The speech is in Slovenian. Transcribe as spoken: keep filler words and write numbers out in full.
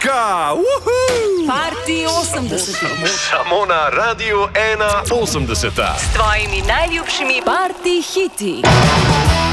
Pika! Uhu! Party osemdeset. Samo na Radiu ena osemdeset. S tvojimi najljubšimi party hiti.